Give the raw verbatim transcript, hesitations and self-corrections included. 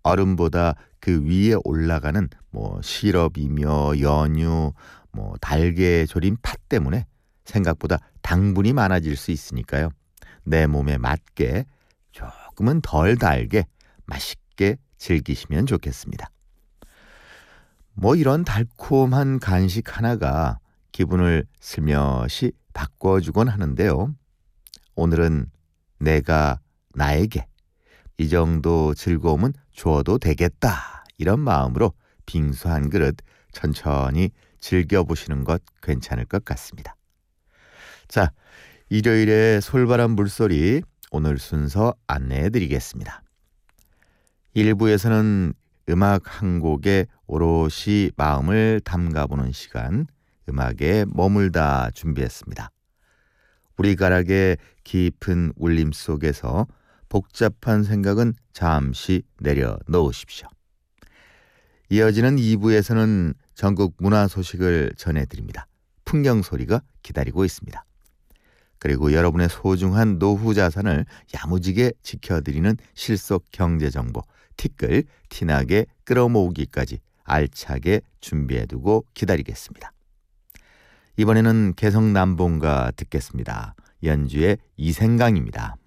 얼음보다 그 위에 올라가는 뭐 시럽이며 연유, 뭐 달게 졸인 팥 때문에 생각보다 당분이 많아질 수 있으니까요. 내 몸에 맞게 조금은 덜 달게 맛있게 즐기시면 좋겠습니다. 뭐 이런 달콤한 간식 하나가 기분을 슬며시 바꿔주곤 하는데요. 오늘은 내가 나에게 이 정도 즐거움은 줘도 되겠다, 이런 마음으로 빙수 한 그릇 천천히 즐겨보시는 것 괜찮을 것 같습니다. 자, 일요일의 솔바람 물소리, 오늘 순서 안내해드리겠습니다. 일 부에서는 음악 한 곡에 오롯이 마음을 담가보는 시간, 음악에 머물다 준비했습니다. 우리 가락의 깊은 울림 속에서 복잡한 생각은 잠시 내려놓으십시오. 이어지는 이 부에서는 전국 문화 소식을 전해드립니다. 풍경 소리가 기다리고 있습니다. 그리고 여러분의 소중한 노후 자산을 야무지게 지켜드리는 실속 경제정보, 티끌 티나게 끌어모으기까지 알차게 준비해두고 기다리겠습니다. 이번에는 개성남봉가 듣겠습니다. 연주의 이생강입니다.